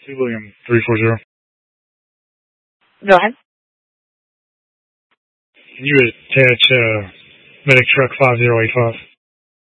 William 340. Go ahead. Can you attach medic truck 5085?